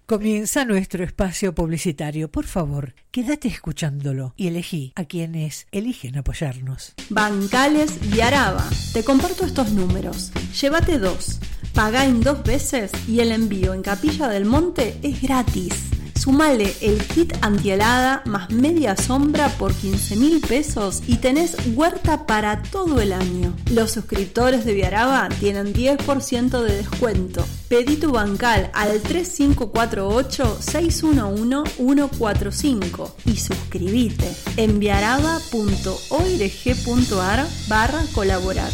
Comienza nuestro espacio publicitario. Por favor, quédate escuchándolo y elegí a quienes eligen apoyarnos. Bancales y Araba. Te comparto estos números. Llévate 2. Pagá en 2 veces y el envío en Capilla del Monte es gratis. Sumale el kit antihelada más media sombra por 15.000 pesos y tenés huerta para todo el año. Los suscriptores de Viaraba tienen 10% de descuento. Pedí tu bancal al 3548-611-145 y suscribite en viaraba.org.ar/colaborar.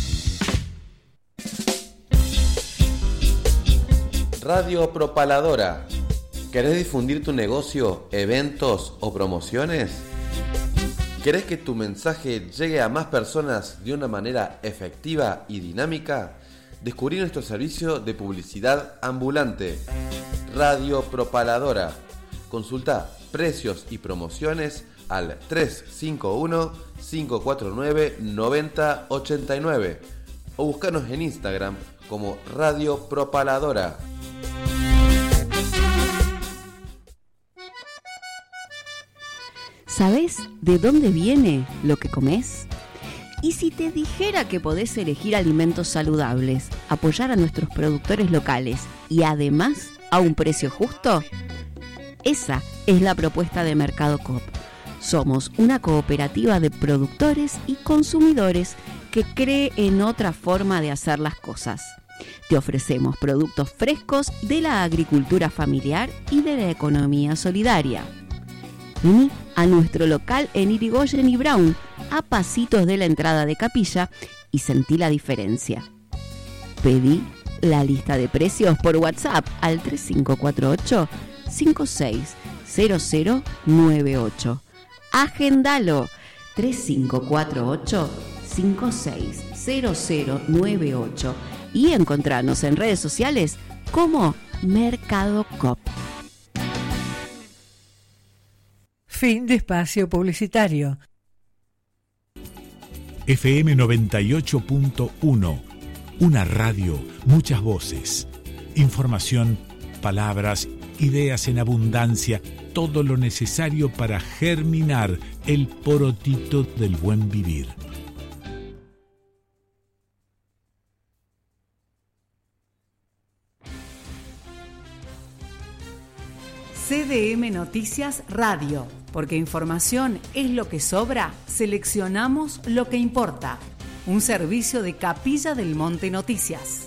Radio Propaladora. ¿Querés difundir tu negocio, eventos o promociones? ¿Querés que tu mensaje llegue a más personas de una manera efectiva y dinámica? Descubrí nuestro servicio de publicidad ambulante, Radio Propaladora. Consulta precios y promociones al 351-549-9089 o búscanos en Instagram como Radio Propaladora. ¿Sabés de dónde viene lo que comés? ¿Y si te dijera que podés elegir alimentos saludables, apoyar a nuestros productores locales y además a un precio justo? Esa es la propuesta de Mercado Coop. Somos una cooperativa de productores y consumidores que cree en otra forma de hacer las cosas. Te ofrecemos productos frescos de la agricultura familiar y de la economía solidaria. Vení a nuestro local en Irigoyen y Brown, a pasitos de la entrada de Capilla, y sentí la diferencia. Pedí la lista de precios por WhatsApp al 3548-560098. Agendalo, 3548-560098, y encontranos en redes sociales como Mercado Coop. Fin de espacio publicitario. FM 98.1. Una radio, muchas voces. Información, palabras, ideas en abundancia. Todo lo necesario para germinar el porotito del buen vivir. CDM Noticias Radio, porque información es lo que sobra, seleccionamos lo que importa. Un servicio de Capilla del Monte Noticias.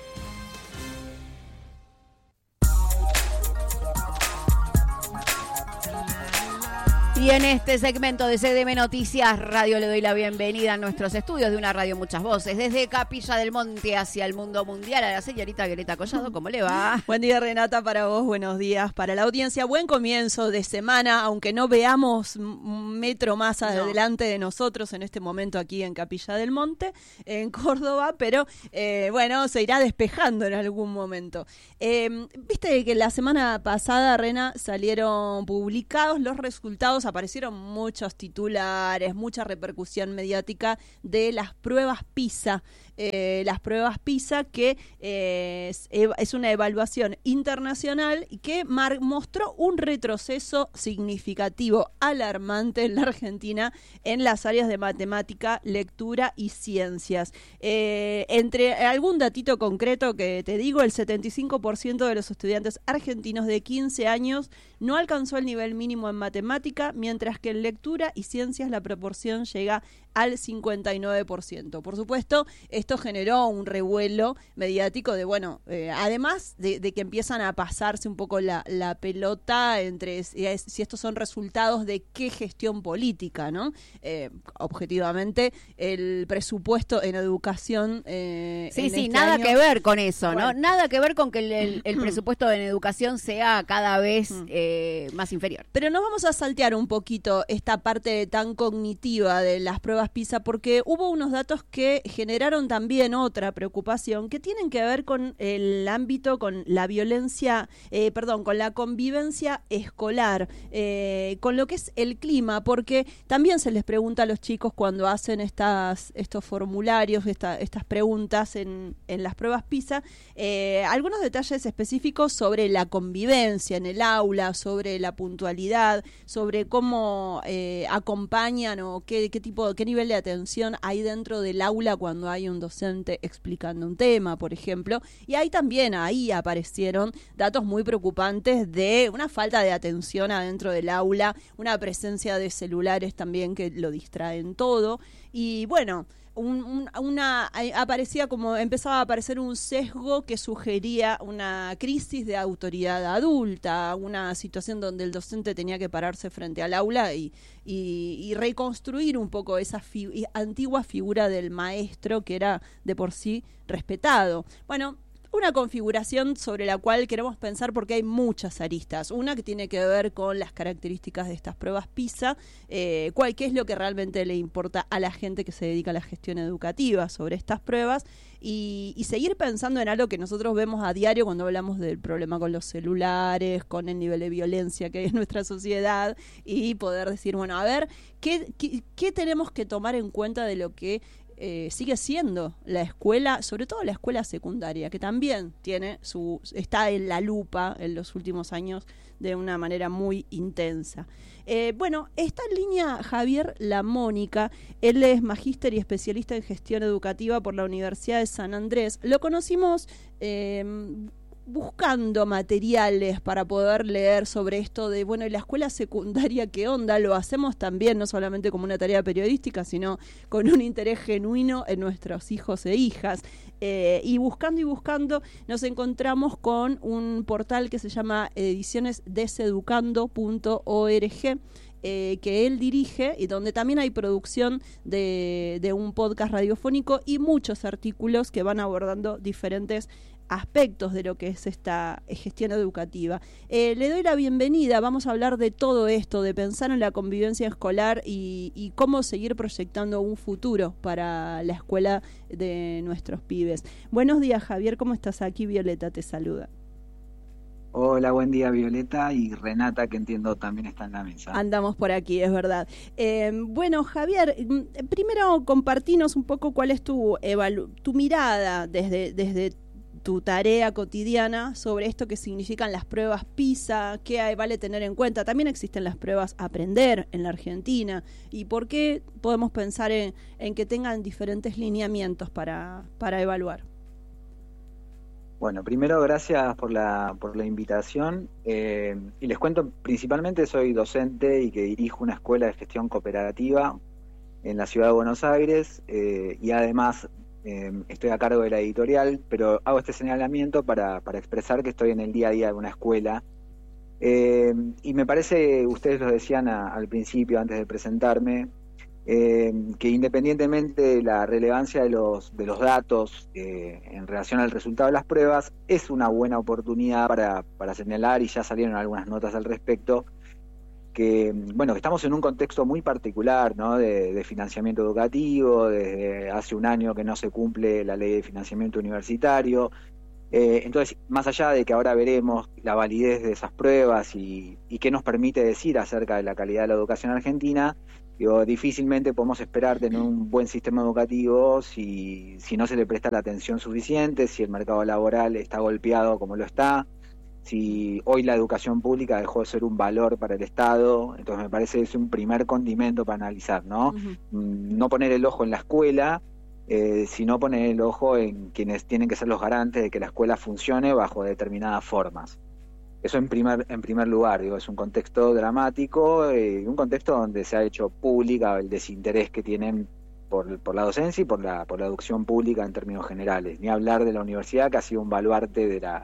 Y en este segmento de CDM Noticias Radio le doy la bienvenida a nuestros estudios de una radio Muchas Voces, desde Capilla del Monte hacia el mundo mundial, a la señorita Greta Collado. ¿Cómo le va? Buen día, Renata, para vos, buenos días para la audiencia. Buen comienzo de semana, aunque no veamos un metro más adelante de nosotros en este momento aquí en Capilla del Monte, en Córdoba, pero bueno, se irá despejando en algún momento. Viste que la semana pasada, Rena, salieron publicados los resultados, aparecieron muchos titulares, mucha repercusión mediática de las pruebas PISA. Las pruebas PISA, que es una evaluación internacional y que mostró un retroceso significativo, alarmante en la Argentina en las áreas de matemática, lectura y ciencias. Entre algún datito concreto que te digo, el 75% de los estudiantes argentinos de 15 años no alcanzó el nivel mínimo en matemática, mientras que en lectura y ciencias la proporción llega al 59%. Por supuesto, esto generó un revuelo mediático de, bueno, además de que empiezan a pasarse un poco la pelota entre si estos son resultados de qué gestión política, ¿no? Objetivamente, el presupuesto en educación... nada que ver con eso, bueno, ¿no? Nada que ver con que el presupuesto en educación sea cada vez más inferior. Pero nos vamos a saltear un poquito esta parte tan cognitiva de las pruebas PISA, porque hubo unos datos que generaron también otra preocupación que tienen que ver con el ámbito, con la violencia, con la convivencia escolar, con lo que es el clima, porque también se les pregunta a los chicos cuando hacen estos formularios, estas preguntas en las pruebas PISA, algunos detalles específicos sobre la convivencia en el aula, sobre la puntualidad, sobre cómo acompañan o qué nivel de atención hay dentro del aula cuando hay un docente explicando un tema, por ejemplo. Y ahí aparecieron datos muy preocupantes de una falta de atención adentro del aula, una presencia de celulares también que lo distraen todo. Y bueno, empezaba a aparecer un sesgo que sugería una crisis de autoridad adulta, una situación donde el docente tenía que pararse frente al aula y reconstruir un poco esa antigua figura del maestro que era de por sí respetado. Bueno, una configuración sobre la cual queremos pensar porque hay muchas aristas. Una que tiene que ver con las características de estas pruebas PISA, qué es lo que realmente le importa a la gente que se dedica a la gestión educativa sobre estas pruebas y seguir pensando en algo que nosotros vemos a diario cuando hablamos del problema con los celulares, con el nivel de violencia que hay en nuestra sociedad y poder decir, bueno, a ver, ¿qué tenemos que tomar en cuenta de lo que sigue siendo la escuela, sobre todo la escuela secundaria, que también está en la lupa en los últimos años de una manera muy intensa. Está en línea Javier Lamónica, él es magíster y especialista en gestión educativa por la Universidad de San Andrés. Lo conocimos buscando materiales para poder leer sobre esto de, ¿y la escuela secundaria qué onda? Lo hacemos también, no solamente como una tarea periodística, sino con un interés genuino en nuestros hijos e hijas. Y buscando, nos encontramos con un portal que se llama edicionesdeseducando.org, que él dirige y donde también hay producción de un podcast radiofónico y muchos artículos que van abordando diferentes aspectos de lo que es esta gestión educativa. Le doy la bienvenida, vamos a hablar de todo esto, de pensar en la convivencia escolar y cómo seguir proyectando un futuro para la escuela de nuestros pibes. Buenos días, Javier, ¿cómo estás? Aquí Violeta te saluda. Hola, buen día Violeta y Renata, que entiendo también está en la mesa. Andamos por aquí, es verdad. Javier, primero compartinos un poco cuál es tu mirada desde tu tarea cotidiana sobre esto que significan las pruebas PISA, qué vale tener en cuenta. También existen las pruebas Aprender en la Argentina y por qué podemos pensar en que tengan diferentes lineamientos para evaluar. Bueno, primero gracias por la invitación y les cuento, principalmente soy docente y que dirijo una escuela de gestión cooperativa en la ciudad de Buenos Aires y además estoy a cargo de la editorial, pero hago este señalamiento para expresar que estoy en el día a día de una escuela y me parece, ustedes lo decían al principio antes de presentarme, que independientemente de la relevancia de los datos en relación al resultado de las pruebas, es una buena oportunidad para señalar, y ya salieron algunas notas al respecto, que estamos en un contexto muy particular, ¿no? de financiamiento educativo, desde hace un año que no se cumple la ley de financiamiento universitario. Entonces, más allá de que ahora veremos la validez de esas pruebas y qué nos permite decir acerca de la calidad de la educación argentina, difícilmente podemos esperar tener un buen sistema educativo si no se le presta la atención suficiente, si el mercado laboral está golpeado como lo está, si hoy la educación pública dejó de ser un valor para el Estado. Entonces me parece que es un primer condimento para analizar, ¿no? Uh-huh. No poner el ojo en la escuela, sino poner el ojo en quienes tienen que ser los garantes de que la escuela funcione bajo determinadas formas. Eso en primer lugar, es un contexto dramático, un contexto donde se ha hecho pública el desinterés que tienen por la docencia y por la educación pública en términos generales. Ni hablar de la universidad, que ha sido un baluarte de la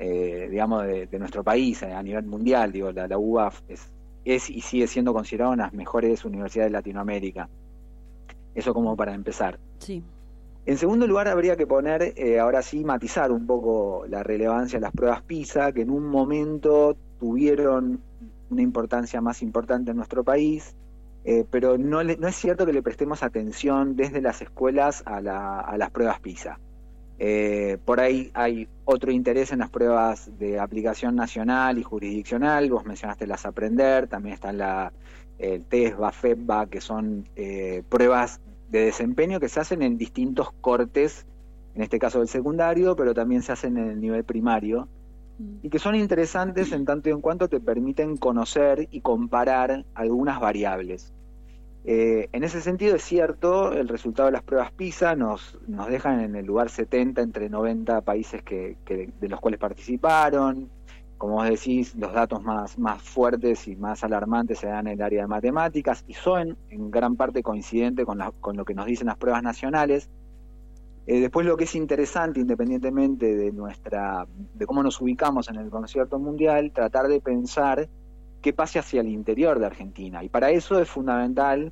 de nuestro país a nivel mundial. La UBA es y sigue siendo considerada una de las mejores universidades de Latinoamérica. Eso como para empezar. Sí. En segundo lugar, habría que poner, ahora sí, matizar un poco la relevancia de las pruebas PISA, que en un momento tuvieron una importancia más importante en nuestro país, pero no es cierto que le prestemos atención desde las escuelas a las pruebas PISA. Por ahí hay otro interés en las pruebas de aplicación nacional y jurisdiccional. Vos mencionaste las Aprender, también están el TESBA, FEPBA, que son pruebas de desempeño que se hacen en distintos cortes, en este caso del secundario, pero también se hacen en el nivel primario, y que son interesantes en tanto y en cuanto te permiten conocer y comparar algunas variables. En ese sentido es cierto, el resultado de las pruebas PISA nos dejan en el lugar 70 entre 90 países de los cuales participaron. Como vos decís, los datos más fuertes y más alarmantes se dan en el área de matemáticas y son en gran parte coincidentes con lo que nos dicen las pruebas nacionales. Después, lo que es interesante, independientemente de cómo nos ubicamos en el concierto mundial, tratar de pensar qué pase hacia el interior de Argentina. Y para eso es fundamental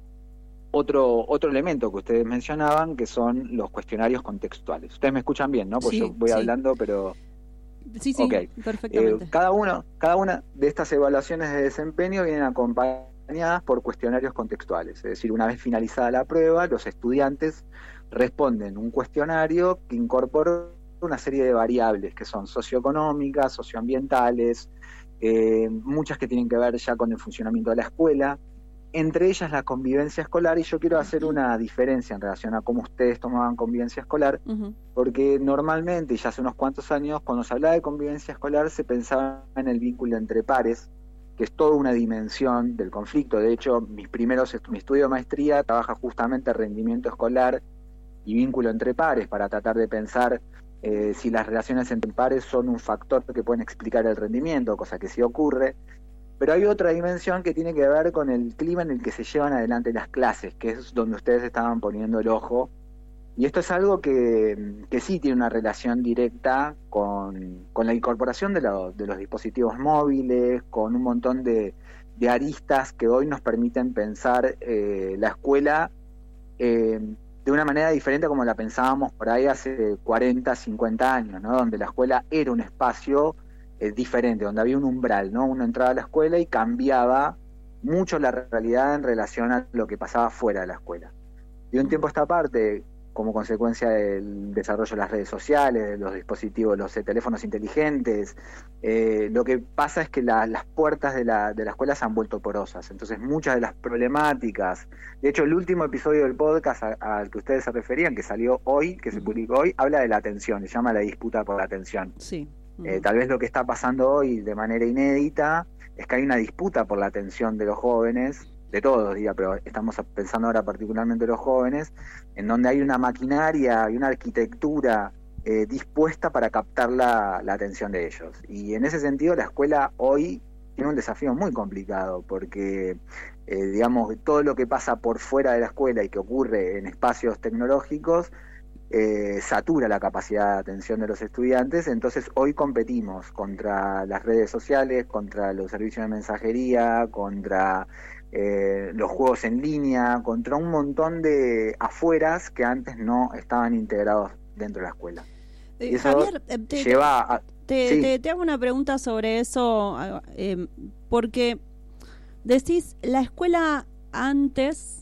otro elemento que ustedes mencionaban, que son los cuestionarios contextuales. Ustedes me escuchan bien, ¿no? Porque yo voy hablando, pero... Sí, okay. Perfectamente. Cada una de estas evaluaciones de desempeño vienen acompañadas por cuestionarios contextuales. Es decir, una vez finalizada la prueba, los estudiantes responden un cuestionario que incorpora una serie de variables que son socioeconómicas, socioambientales, muchas que tienen que ver ya con el funcionamiento de la escuela, entre ellas la convivencia escolar, y yo quiero hacer una diferencia en relación a cómo ustedes tomaban convivencia escolar, porque normalmente, ya hace unos cuantos años, cuando se hablaba de convivencia escolar se pensaba en el vínculo entre pares, que es toda una dimensión del conflicto. De hecho, mi estudio de maestría trabaja justamente rendimiento escolar y vínculo entre pares, para tratar de pensar si las relaciones entre pares son un factor que pueden explicar el rendimiento, cosa que sí ocurre. Pero hay otra dimensión que tiene que ver con el clima en el que se llevan adelante las clases, que es donde ustedes estaban poniendo el ojo. Y esto es algo que sí tiene una relación directa con la incorporación de los dispositivos móviles, con un montón de aristas que hoy nos permiten pensar la escuela de una manera diferente a como la pensábamos por ahí hace 40, 50 años, ¿no? Donde la escuela era un espacio diferente, donde había un umbral, ¿no? Uno entraba a la escuela y cambiaba mucho la realidad en relación a lo que pasaba fuera de la escuela. Y un tiempo a esta parte, como consecuencia del desarrollo de las redes sociales, de los dispositivos, los teléfonos inteligentes, lo que pasa es que las puertas de la escuela se han vuelto porosas. Entonces muchas de las problemáticas, de hecho el último episodio del podcast al que ustedes se referían, que salió hoy, que se publicó hoy, habla de la atención, se llama La disputa por la atención. Sí. Tal vez lo que está pasando hoy de manera inédita es que hay una disputa por la atención de los jóvenes, de todos, pero estamos pensando ahora particularmente de los jóvenes, en donde hay una maquinaria y una arquitectura dispuesta para captar la atención de ellos. Y en ese sentido la escuela hoy tiene un desafío muy complicado, porque todo lo que pasa por fuera de la escuela y que ocurre en espacios tecnológicos satura la capacidad de atención de los estudiantes. Entonces hoy competimos contra las redes sociales, contra los servicios de mensajería, contra los juegos en línea, contra un montón de afueras que antes no estaban integrados dentro de la escuela. Y eso Javier, lleva te hago una pregunta sobre eso, porque decís, la escuela antes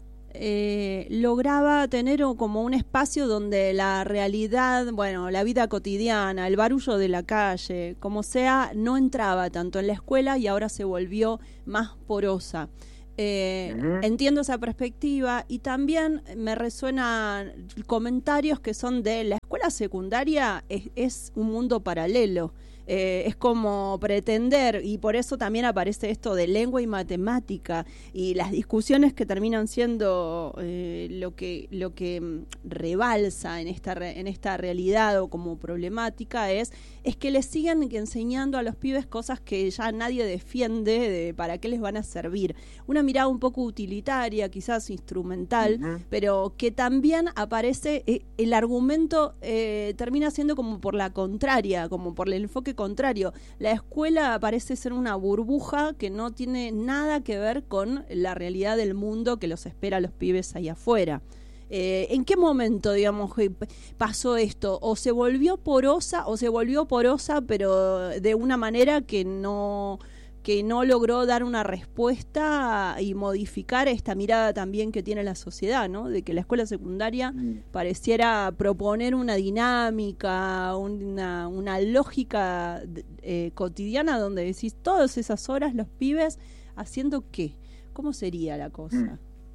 lograba tener como un espacio donde la realidad, la vida cotidiana, el barullo de la calle, como sea, no entraba tanto en la escuela y ahora se volvió más porosa. Entiendo esa perspectiva, y también me resuenan comentarios que son de la escuela secundaria es un mundo paralelo. Es como pretender, y por eso también aparece esto de lengua y matemática, y las discusiones que terminan siendo lo que rebalsa en esta realidad o como problemática es que les siguen enseñando a los pibes cosas que ya nadie defiende de para qué les van a servir. Una mirada un poco utilitaria, quizás instrumental, pero que también aparece, el argumento termina siendo como por la contraria, como por el enfoque contrario. La escuela parece ser una burbuja que no tiene nada que ver con la realidad del mundo que los espera a los pibes ahí afuera. ¿En qué momento, pasó esto? ¿O se volvió porosa, pero de una manera que no que no logró dar una respuesta y modificar esta mirada también que tiene la sociedad, ¿no? De que la escuela secundaria pareciera proponer una dinámica, una lógica cotidiana donde decís todas esas horas los pibes haciendo qué. ¿Cómo sería la cosa?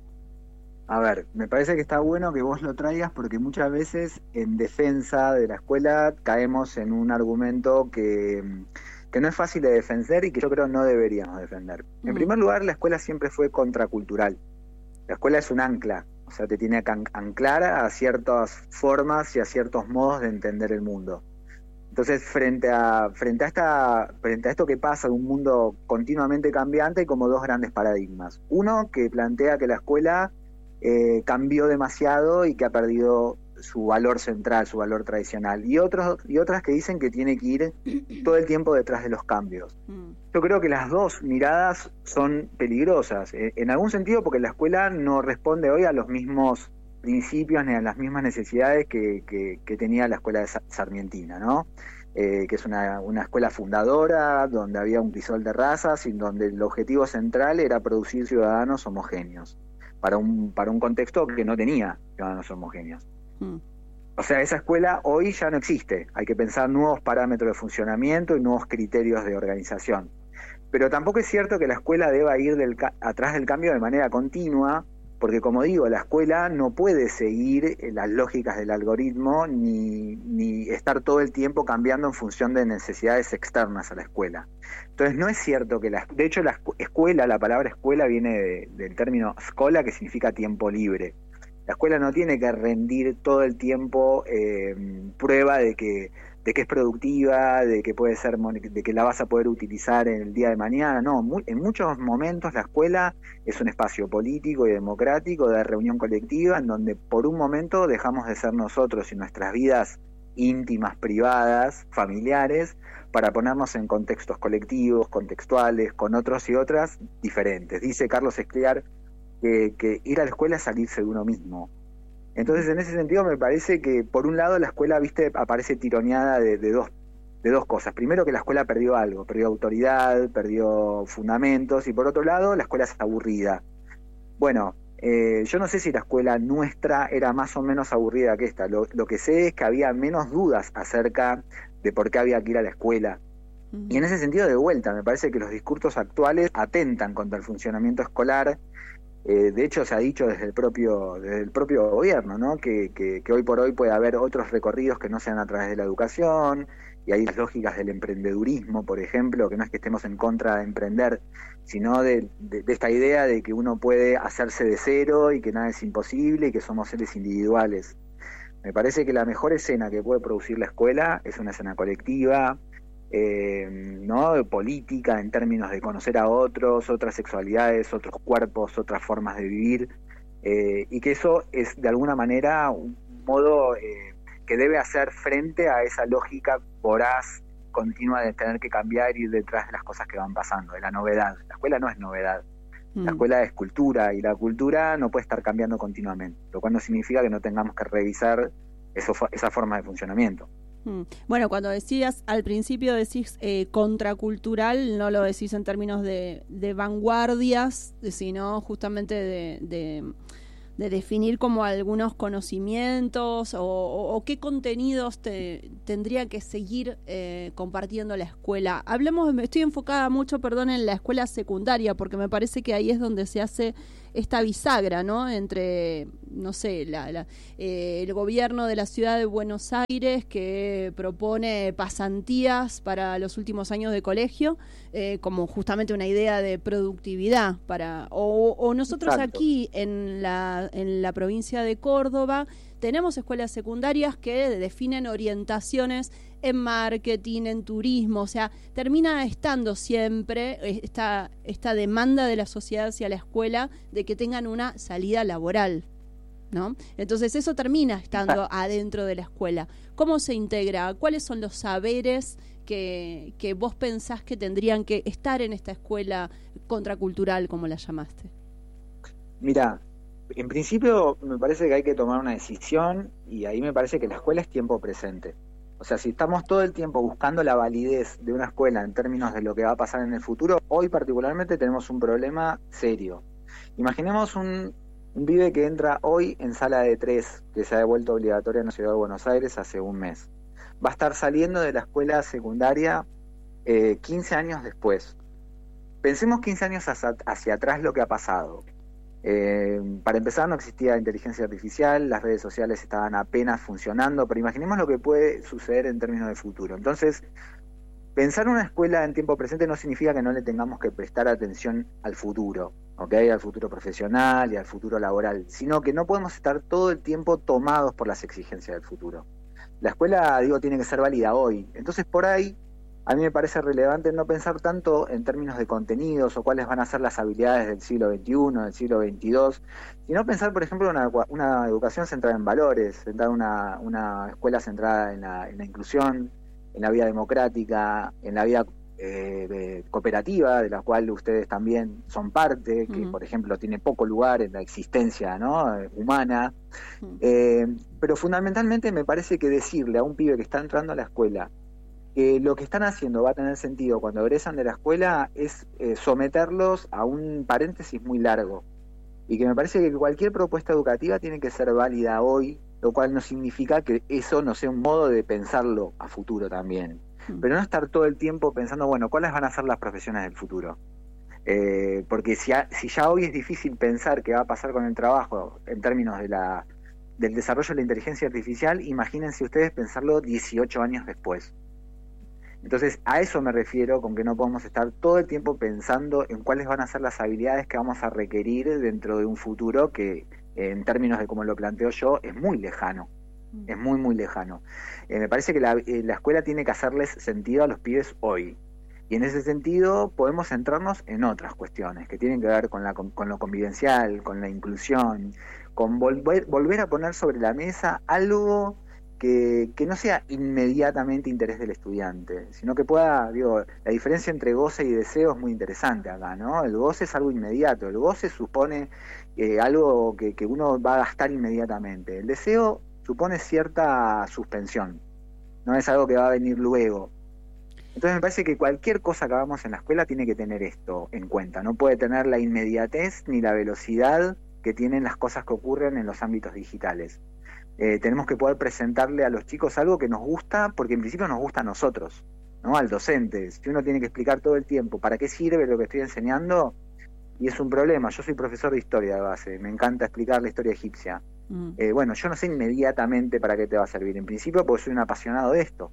A ver, me parece que está bueno que vos lo traigas porque muchas veces en defensa de la escuela caemos en un argumento que no es fácil de defender y que yo creo no deberíamos defender. En primer lugar, la escuela siempre fue contracultural. La escuela es un ancla, o sea, te tiene que anclar a ciertas formas y a ciertos modos de entender el mundo. Entonces, frente a esto que pasa, un mundo continuamente cambiante, hay como dos grandes paradigmas. Uno que plantea que la escuela cambió demasiado y que ha perdido su valor central, su valor tradicional, y otras que dicen que tiene que ir todo el tiempo detrás de los cambios. Yo creo que las dos miradas son peligrosas, en algún sentido porque la escuela no responde hoy a los mismos principios ni a las mismas necesidades que tenía la escuela de Sarmientina, ¿no? Que es una escuela fundadora, donde había un crisol de razas y donde el objetivo central era producir ciudadanos homogéneos, para un contexto que no tenía ciudadanos homogéneos. O sea, esa escuela hoy ya no existe. Hay que pensar nuevos parámetros de funcionamiento y nuevos criterios de organización. Pero tampoco es cierto que la escuela deba ir atrás del cambio de manera continua, porque como digo, la escuela no puede seguir las lógicas del algoritmo ni estar todo el tiempo cambiando en función de necesidades externas a la escuela. Entonces no es cierto que de hecho la escuela, la palabra escuela viene del término scola, que significa tiempo libre. La escuela no tiene que rendir todo el tiempo prueba de que es productiva, de que la vas a poder utilizar en el día de mañana. No, en muchos momentos la escuela es un espacio político y democrático de reunión colectiva en donde por un momento dejamos de ser nosotros y nuestras vidas íntimas, privadas, familiares, para ponernos en contextos colectivos, contextuales, con otros y otras diferentes. Dice Carlos Escliar que ir a la escuela es salirse de uno mismo. Entonces, en ese sentido, me parece que, por un lado, la escuela, aparece tironeada de dos cosas. Primero, que la escuela perdió algo, perdió autoridad, perdió fundamentos, y por otro lado, la escuela es aburrida. Bueno, yo no sé si la escuela nuestra era más o menos aburrida que esta. Lo que sé es que había menos dudas acerca de por qué había que ir a la escuela. Y en ese sentido, de vuelta, me parece que los discursos actuales atentan contra el funcionamiento escolar. De hecho, se ha dicho desde el propio gobierno, ¿no? Que hoy por hoy puede haber otros recorridos que no sean a través de la educación, y hay las lógicas del emprendedurismo, por ejemplo, que no es que estemos en contra de emprender, sino de esta idea de que uno puede hacerse de cero y que nada es imposible y que somos seres individuales. Me parece que la mejor escena que puede producir la escuela es una escena colectiva, ¿no? Política, en términos de conocer a otros, otras sexualidades, otros cuerpos, otras formas de vivir, y que eso es de alguna manera un modo que debe hacer frente a esa lógica voraz, continua de tener que cambiar y ir detrás de las cosas que van pasando, de la novedad. La escuela no es novedad, la escuela es cultura, y la cultura no puede estar cambiando continuamente, lo cual no significa que no tengamos que revisar esa forma de funcionamiento. Bueno, cuando decías, al principio decís contracultural, no lo decís en términos de vanguardias, sino justamente de definir como algunos conocimientos o qué contenidos tendría que seguir compartiendo la escuela. Estoy enfocada mucho, en la escuela secundaria, porque me parece que ahí es donde se hace esta bisagra, ¿no? Entre, no sé, el gobierno de la ciudad de Buenos Aires, que propone pasantías para los últimos años de colegio, como justamente una idea de productividad o nosotros. Exacto. Aquí en la provincia de Córdoba tenemos escuelas secundarias que definen orientaciones en marketing, en turismo, o sea, termina estando siempre esta demanda de la sociedad hacia la escuela de que tengan una salida laboral, ¿no? Entonces eso termina estando adentro de la escuela. ¿Cómo se integra? ¿Cuáles son los saberes que vos pensás que tendrían que estar en esta escuela contracultural, como la llamaste? Mira, en principio me parece que hay que tomar una decisión, y ahí me parece que la escuela es tiempo presente. O sea, si estamos todo el tiempo buscando la validez de una escuela en términos de lo que va a pasar en el futuro, hoy particularmente tenemos un problema serio. Imaginemos un pibe que entra hoy en sala de 3, que se ha devuelto obligatoria en la Ciudad de Buenos Aires hace un mes. Va a estar saliendo de la escuela secundaria 15 años después. Pensemos 15 años hacia atrás lo que ha pasado. Para empezar, no existía inteligencia artificial, las redes sociales estaban apenas funcionando, pero imaginemos lo que puede suceder en términos de futuro. Entonces, pensar una escuela en tiempo presente no significa que no le tengamos que prestar atención al futuro, ¿okay? Al futuro profesional y al futuro laboral, sino que no podemos estar todo el tiempo tomados por las exigencias del futuro. La escuela, tiene que ser válida hoy. Entonces, por ahí, a mí me parece relevante no pensar tanto en términos de contenidos o cuáles van a ser las habilidades del siglo XXI, del siglo XXII, sino pensar, por ejemplo, una educación centrada en valores, una escuela centrada en la inclusión, en la vida democrática, en la vida cooperativa, de la cual ustedes también son parte, que por ejemplo tiene poco lugar en la existencia, ¿no?, humana. Pero fundamentalmente me parece que decirle a un pibe que está entrando a la escuela que lo que están haciendo va a tener sentido cuando egresan de la escuela es someterlos a un paréntesis muy largo, y que me parece que cualquier propuesta educativa tiene que ser válida hoy, lo cual no significa que eso no sea un modo de pensarlo a futuro también, pero no estar todo el tiempo pensando, bueno, ¿cuáles van a ser las profesiones del futuro? Porque si ya hoy es difícil pensar qué va a pasar con el trabajo en términos del desarrollo de la inteligencia artificial, imagínense ustedes pensarlo 18 años después. Entonces, a eso me refiero con que no podemos estar todo el tiempo pensando en cuáles van a ser las habilidades que vamos a requerir dentro de un futuro que, en términos de como lo planteo yo, es muy lejano. Es muy, muy lejano. Me parece que la escuela tiene que hacerles sentido a los pibes hoy. Y en ese sentido podemos centrarnos en otras cuestiones que tienen que ver con lo convivencial, con la inclusión, con volver a poner sobre la mesa algo que no sea inmediatamente interés del estudiante, sino que pueda, la diferencia entre goce y deseo es muy interesante acá, ¿no? El goce es algo inmediato, el goce supone algo que uno va a gastar inmediatamente. El deseo supone cierta suspensión, no es algo que va a venir luego. Entonces me parece que cualquier cosa que hagamos en la escuela tiene que tener esto en cuenta, no puede tener la inmediatez ni la velocidad que tienen las cosas que ocurren en los ámbitos digitales. Tenemos que poder presentarle a los chicos algo que nos gusta, porque en principio nos gusta a nosotros, ¿no?, al docente. Si uno tiene que explicar todo el tiempo para qué sirve lo que estoy enseñando, y es un problema. Yo soy profesor de historia de base, me encanta explicar la historia egipcia. Bueno, yo no sé inmediatamente para qué te va a servir, en principio porque soy un apasionado de esto.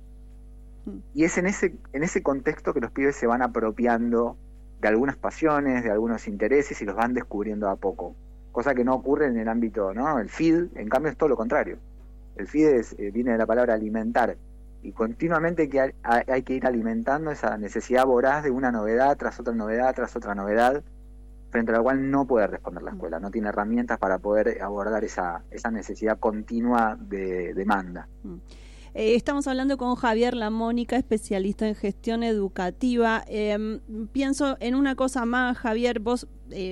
Y es en ese contexto que los pibes se van apropiando de algunas pasiones, de algunos intereses, y los van descubriendo a poco. Cosa que no ocurre en el ámbito, ¿no? El feed, en cambio, es todo lo contrario. El feed viene de la palabra alimentar, y continuamente hay que ir alimentando esa necesidad voraz de una novedad tras otra novedad, tras otra novedad, frente a la cual no puede responder la escuela, no tiene herramientas para poder abordar esa necesidad continua de demanda. Estamos hablando con Javier Lamónica, especialista en gestión educativa. Pienso en una cosa más, Javier, vos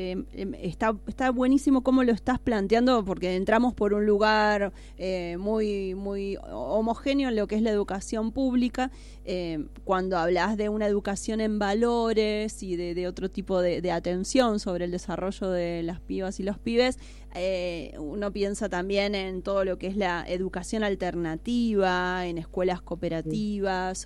está buenísimo cómo lo estás planteando, porque entramos por un lugar muy, muy homogéneo en lo que es la educación pública, cuando hablas de una educación en valores y de otro tipo de atención sobre el desarrollo de las pibas y los pibes. Uno piensa también en todo lo que es la educación alternativa, en escuelas cooperativas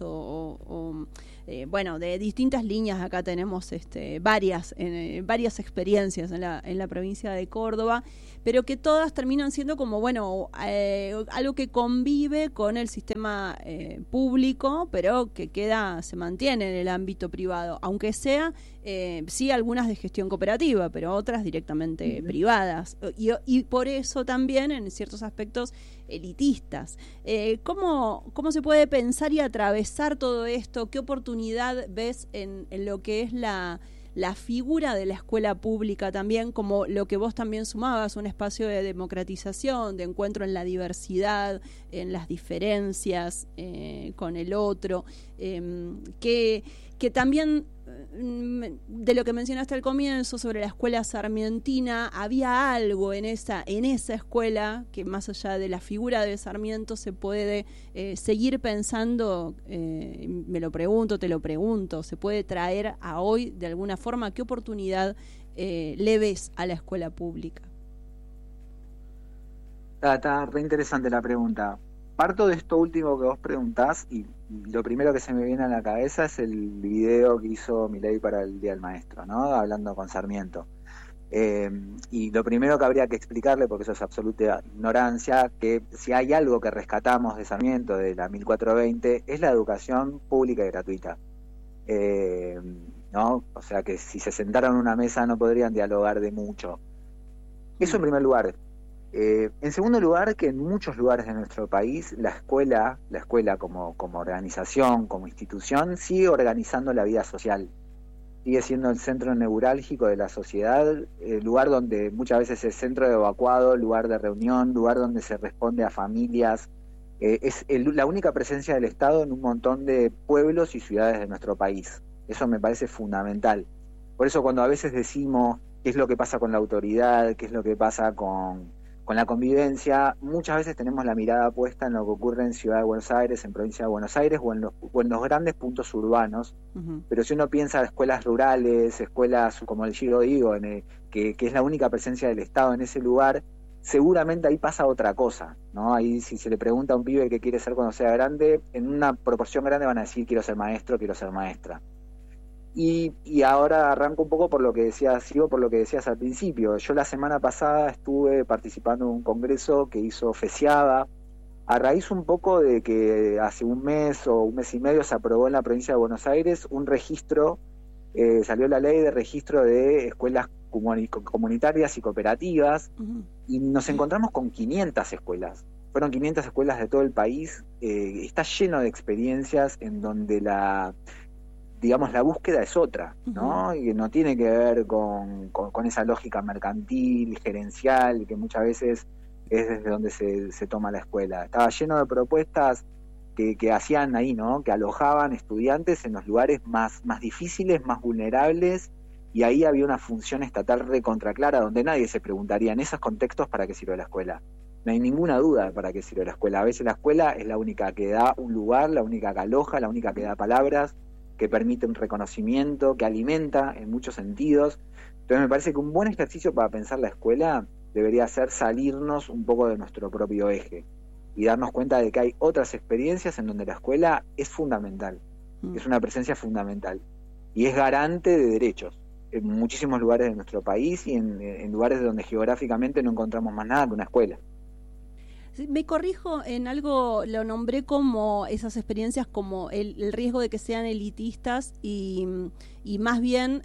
bueno, de distintas líneas. Acá tenemos varias experiencias en la provincia de Córdoba, pero que todas terminan siendo como, bueno, algo que convive con el sistema público, pero que se mantiene en el ámbito privado, aunque sea, sí, algunas de gestión cooperativa, pero otras directamente privadas, y por eso también en ciertos aspectos elitistas. ¿Cómo se puede pensar y atravesar todo esto? ¿Qué oportunidad ves en lo que es la figura de la escuela pública también, como lo que vos también sumabas, un espacio de democratización, de encuentro en la diversidad, en las diferencias con el otro, que también de lo que mencionaste al comienzo sobre la escuela sarmientina, había algo en esa escuela que más allá de la figura de Sarmiento se puede seguir pensando, me lo pregunto, te lo pregunto, se puede traer a hoy de alguna forma. ¿Qué oportunidad le ves a la escuela pública? Está re interesante la pregunta. Parto de esto último que vos preguntás y lo primero que se me viene a la cabeza es el video que hizo Milei para el Día del Maestro, ¿no? Hablando con Sarmiento. Y lo primero que habría que explicarle, porque eso es absoluta ignorancia, que si hay algo que rescatamos de Sarmiento, de la 1420, es la educación pública y gratuita. ¿No? O sea que si se sentaran en una mesa no podrían dialogar de mucho. Eso en primer lugar. En segundo lugar, que en muchos lugares de nuestro país la escuela como organización, como institución, sigue organizando la vida social. Sigue siendo el centro neurálgico de la sociedad, el lugar donde muchas veces es centro de evacuado, lugar de reunión, lugar donde se responde a familias. Es la única presencia del Estado en un montón de pueblos y ciudades de nuestro país. Eso me parece fundamental. Por eso cuando a veces decimos qué es lo que pasa con la autoridad, qué es lo que pasa con la convivencia, muchas veces tenemos la mirada puesta en lo que ocurre en Ciudad de Buenos Aires, en Provincia de Buenos Aires o en los grandes puntos urbanos. Pero si uno piensa en escuelas rurales, escuelas como yo digo, que es la única presencia del Estado en ese lugar, seguramente ahí pasa otra cosa, ¿no? Ahí si se le pregunta a un pibe qué quiere ser cuando sea grande, en una proporción grande van a decir quiero ser maestro, quiero ser maestra. Y ahora arranco un poco por lo que decías al principio. Yo la semana pasada estuve participando en un congreso que hizo FESIADA, a raíz un poco de que hace un mes o un mes y medio se aprobó en la provincia de Buenos Aires un registro, salió la ley de registro de escuelas comunitarias y cooperativas, y nos encontramos con 500 escuelas. Fueron 500 escuelas de todo el país. Está lleno de experiencias en donde la búsqueda es otra, ¿no? Y no tiene que ver con esa lógica mercantil, gerencial, que muchas veces es desde donde se toma la escuela. Estaba lleno de propuestas que hacían ahí, ¿no? Que alojaban estudiantes en los lugares más difíciles, más vulnerables, y ahí había una función estatal recontra clara, donde nadie se preguntaría en esos contextos para qué sirve la escuela. No hay ninguna duda de para qué sirve la escuela. A veces la escuela es la única que da un lugar, la única que aloja, la única que da palabras, que permite un reconocimiento, que alimenta en muchos sentidos. Entonces me parece que un buen ejercicio para pensar la escuela debería ser salirnos un poco de nuestro propio eje y darnos cuenta de que hay otras experiencias en donde la escuela es fundamental, es una presencia fundamental y es garante de derechos en muchísimos lugares de nuestro país y en lugares donde geográficamente no encontramos más nada que una escuela. Me corrijo en algo, lo nombré como esas experiencias como el riesgo de que sean elitistas y más bien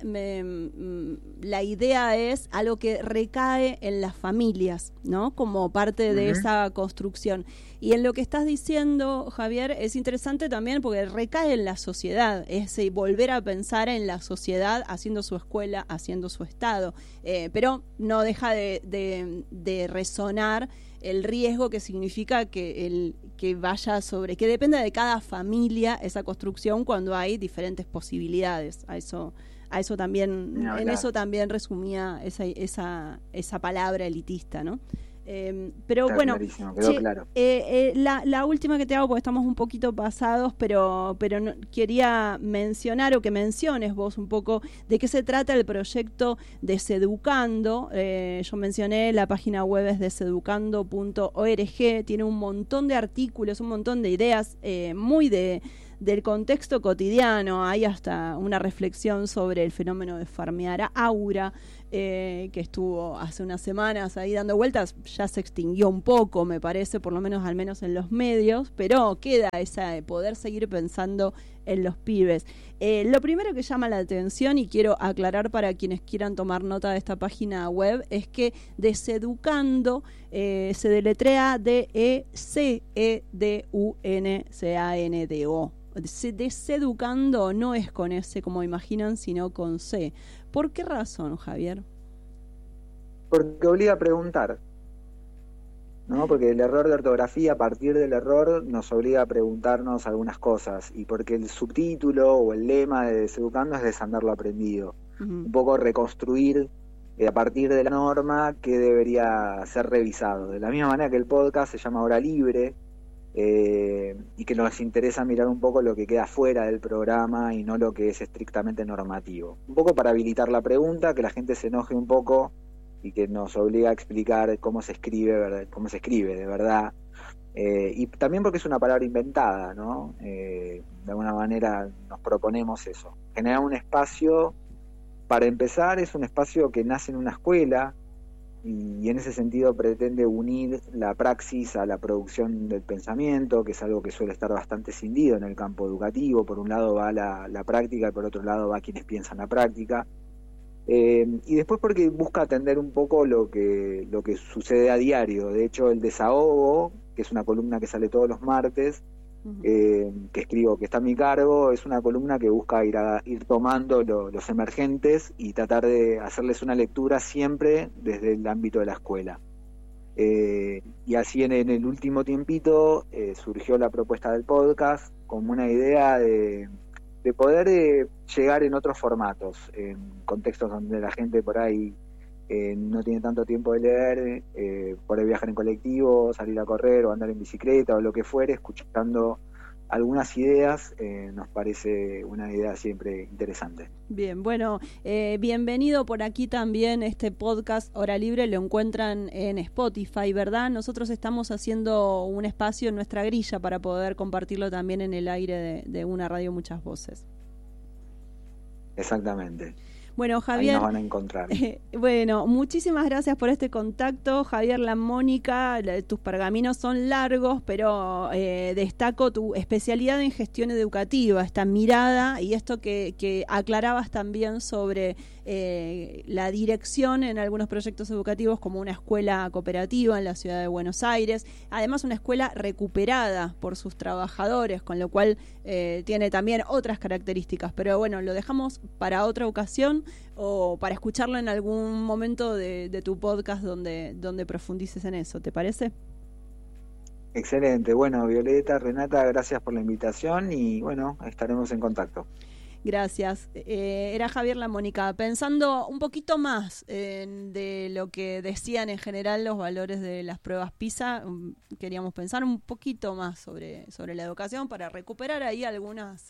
la idea es algo que recae en las familias, ¿no? Como parte de esa construcción. Y en lo que estás diciendo, Javier, es interesante también porque recae en la sociedad, es volver a pensar en la sociedad haciendo su escuela, haciendo su Estado, pero no deja de resonar el riesgo que significa que vaya sobre, que dependa de cada familia esa construcción cuando hay diferentes posibilidades. A eso también, en eso también resumía esa palabra elitista, ¿no? Pero está bueno, quedó claro. La última que te hago, porque estamos un poquito pasados, pero no, quería mencionar o que menciones vos un poco de qué se trata el proyecto Deseducando. Yo mencioné, la página web es deseducando.org, tiene un montón de artículos, un montón de ideas muy del contexto cotidiano. Hay hasta una reflexión sobre el fenómeno de farmear a Aura, que estuvo hace unas semanas ahí dando vueltas. Ya se extinguió un poco, me parece, al menos en los medios, pero queda esa de poder seguir pensando en los pibes. Lo primero que llama la atención, y quiero aclarar para quienes quieran tomar nota de esta página web, es que Deseducando se deletrea DECEDUNCANDO. Deseducando no es con S como imaginan, sino con C. ¿Por qué razón, Javier? Porque obliga a preguntar. ¿no? Porque el error de ortografía, a partir del error, nos obliga a preguntarnos algunas cosas, y porque el subtítulo o el lema de Deseducando es desandar lo aprendido. Un poco reconstruir a partir de la norma que debería ser revisado. De la misma manera que el podcast se llama Hora Libre, y que nos interesa mirar un poco lo que queda fuera del programa y no lo que es estrictamente normativo. Un poco para habilitar la pregunta, que la gente se enoje un poco y que nos obliga a explicar cómo se escribe de verdad. Y también porque es una palabra inventada, ¿no? De alguna manera nos proponemos eso. Generar un espacio, para empezar, es un espacio que nace en una escuela, y en ese sentido pretende unir la praxis a la producción del pensamiento, que es algo que suele estar bastante escindido en el campo educativo. Por un lado va la práctica y por otro lado va quienes piensan la práctica. Y después porque busca atender un poco lo que sucede a diario. De hecho, el Desahogo, que es una columna que sale todos los martes, que escribo, que está a mi cargo, es una columna que busca ir tomando los emergentes y tratar de hacerles una lectura siempre desde el ámbito de la escuela. Y así en el último tiempito surgió la propuesta del podcast como una idea de poder llegar en otros formatos, en contextos donde la gente por ahí no tiene tanto tiempo de leer, poder viajar en colectivo, salir a correr o andar en bicicleta o lo que fuere, escuchando algunas ideas, nos parece una idea siempre interesante. Bien, bueno, bienvenido por aquí también. Este podcast Hora Libre lo encuentran en Spotify, ¿verdad? Nosotros estamos haciendo un espacio en nuestra grilla para poder compartirlo también en el aire de una radio Muchas Voces. Exactamente. Bueno, Javier, ahí nos van a encontrar. Bueno, muchísimas gracias por este contacto, Javier Lamónica. Tus pergaminos son largos, pero destaco tu especialidad en gestión educativa, esta mirada y esto que aclarabas también sobre la dirección en algunos proyectos educativos, como una escuela cooperativa en la ciudad de Buenos Aires, además una escuela recuperada por sus trabajadores, con lo cual tiene también otras características. Pero bueno, lo dejamos para otra ocasión o para escucharlo en algún momento de tu podcast donde profundices en eso, ¿te parece? Excelente. Bueno, Violeta, Renata, gracias por la invitación y bueno, estaremos en contacto. Gracias. Era Javier Lamónica. Pensando un poquito más de lo que decían en general los valores de las pruebas PISA, queríamos pensar un poquito más sobre la educación para recuperar ahí algunas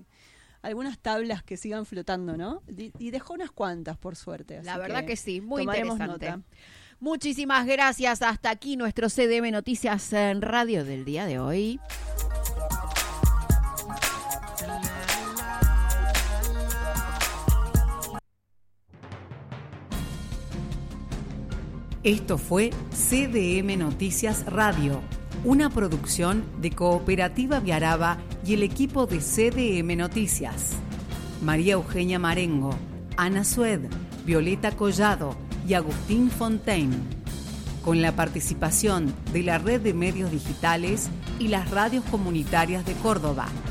tablas que sigan flotando, ¿no? Y dejó unas cuantas, por suerte. La verdad que sí, muy interesante. Nota. Muchísimas gracias. Hasta aquí nuestro CDM Noticias en Radio del día de hoy. Esto fue CDM Noticias Radio, una producción de Cooperativa Viaraba y el equipo de CDM Noticias. María Eugenia Marengo, Ana Sued, Violeta Collado y Agustín Fontaine. Con la participación de la Red de Medios Digitales y las radios comunitarias de Córdoba.